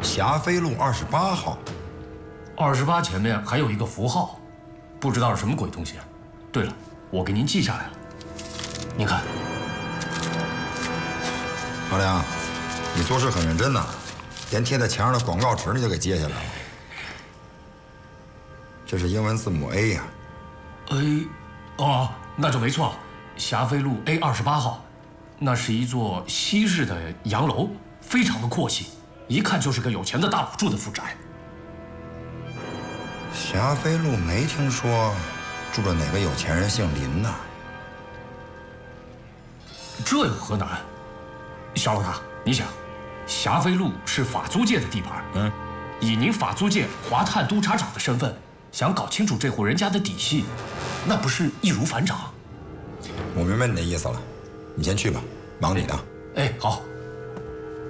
霞飞路28号。 28前面还有一个符号，不知道是什么鬼东西。对了，我给您记下来了，您看。 老梁，你做事很认真呐，连贴在墙上的广告纸你就给接下来了。这是英文字母 A 呀。 A， 哦，那就没错了，霞飞路 A28号，那是一座西式的洋楼，非常的阔气，一看就是个有钱的大佬住的富宅。 霞飞路没听说住着哪个有钱人姓林呐。 这有何难？小老大，你想，霞飞路是法租界的地盘，以您法租界华泰督察长的身份，想搞清楚这户人家的底细，那不是易如反掌？ 我明白你的意思了，你先去吧，忙你的。 哎，好。